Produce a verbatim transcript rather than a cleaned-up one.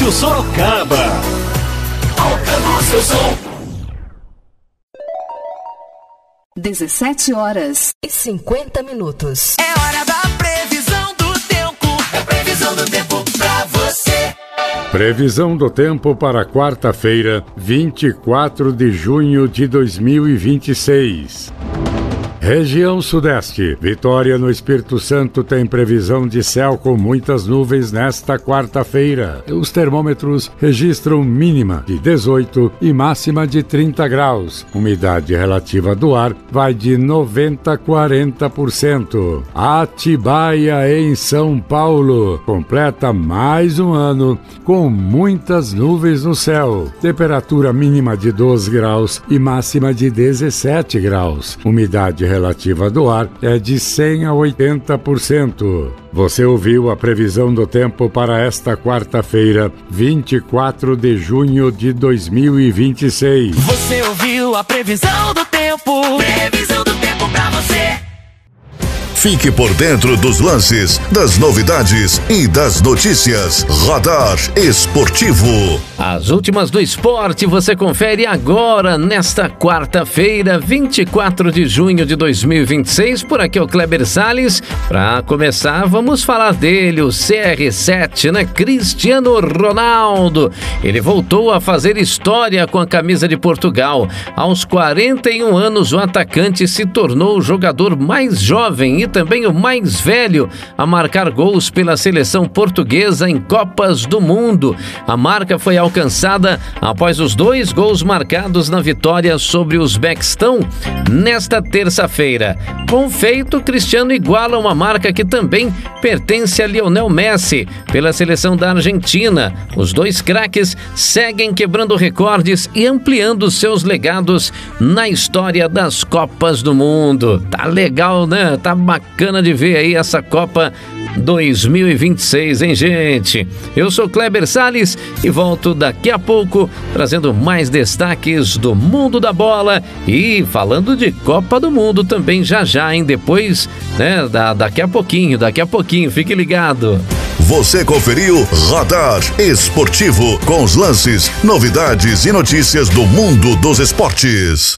Rádio Sorocaba. Alcançou seu som. dezessete horas e cinquenta minutos. É hora da previsão do tempo. É previsão do tempo pra você. Previsão do tempo para quarta-feira, vinte e quatro de junho de dois mil e vinte e seis. Região Sudeste. Vitória no Espírito Santo tem previsão de céu com muitas nuvens nesta quarta-feira. Os termômetros registram mínima de dezoito e máxima de trinta graus. Umidade relativa do ar vai de noventa a quarenta por cento. Atibaia, em São Paulo, completa mais um ano com muitas nuvens no céu. Temperatura mínima de doze graus e máxima de dezessete graus. Umidade relativa do ar é de cem a oitenta por cento. Você ouviu a previsão do tempo para esta quarta-feira, vinte e quatro de junho de dois mil e vinte e seis. Você ouviu a previsão do tempo. Previsão do tempo pra você. Fique por dentro dos lances, das novidades e das notícias. Radar Esportivo. As últimas do esporte você confere agora, nesta quarta-feira, vinte e quatro de junho de dois mil e vinte e seis. Por aqui é o Kleber Salles. Para começar, vamos falar dele, o C R sete, né? Cristiano Ronaldo. Ele voltou a fazer história com a camisa de Portugal. Aos quarenta e um anos, o atacante se tornou o jogador mais jovem e também o mais velho a marcar gols pela seleção portuguesa em Copas do Mundo. A marca foi alcançada após os dois gols marcados na vitória sobre o Uzbequistão nesta terça-feira. Com feito, Cristiano iguala uma marca que também pertence a Lionel Messi pela seleção da Argentina. Os dois craques seguem quebrando recordes e ampliando seus legados na história das Copas do Mundo. Tá legal, né? Tá bacana de ver aí essa Copa dois mil e vinte e seis, hein, gente? Eu sou Kleber Salles e volto daqui a pouco trazendo mais destaques do mundo da bola e falando de Copa do Mundo também já já, hein? Depois, né? Da, daqui a pouquinho, daqui a pouquinho, fique ligado. Você conferiu Radar Esportivo com os lances, novidades e notícias do mundo dos esportes.